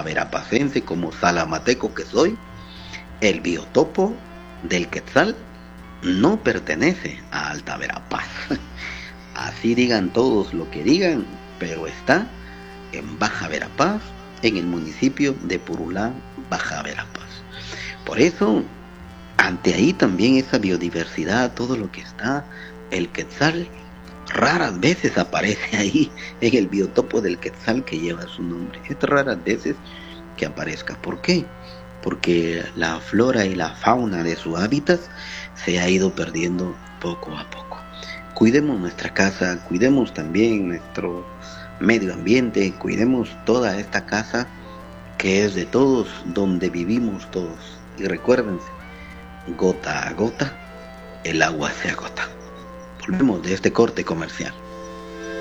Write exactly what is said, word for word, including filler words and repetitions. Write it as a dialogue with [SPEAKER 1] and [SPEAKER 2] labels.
[SPEAKER 1] bajaverapacense, como salamateco que soy, el biotopo del Quetzal no pertenece a Alta Verapaz. Así digan todos lo que digan, pero está en Baja Verapaz, en el municipio de Purulá, Baja Verapaz. Por eso, ante ahí también esa biodiversidad, todo lo que está, el Quetzal raras veces aparece ahí en el biotopo del Quetzal que lleva su nombre. Es raras veces que aparezca. ¿Por qué? Porque la flora y la fauna de su hábitat se ha ido perdiendo poco a poco. Cuidemos nuestra casa, cuidemos también nuestro medio ambiente, cuidemos toda esta casa que es de todos, donde vivimos todos. Y recuérdense, gota a gota, el agua se agota. Volvemos de este corte comercial.